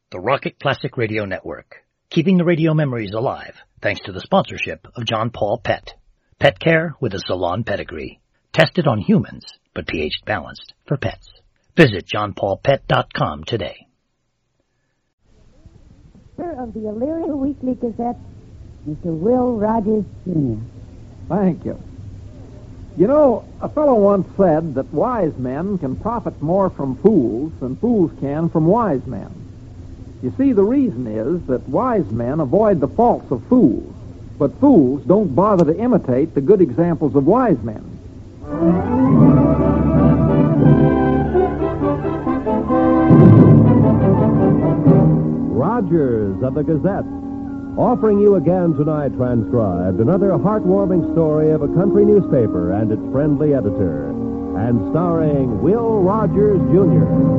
the Rocket Classic Radio Network, keeping the radio memories alive thanks to the sponsorship of John Paul Pet. Pet care with a salon pedigree. Tested on humans, but pH balanced for pets. Visit johnpaulpet.com today. Of the Elyria Weekly Gazette, Mr. Will Rogers, Jr. Thank you. You know, a fellow once said that wise men can profit more from fools than fools can from wise men. You see, the reason is that wise men avoid the faults of fools, but fools don't bother to imitate the good examples of wise men. Rogers of the Gazette, offering you again tonight, transcribed, another heartwarming story of a country newspaper and its friendly editor, and starring Will Rogers, Jr.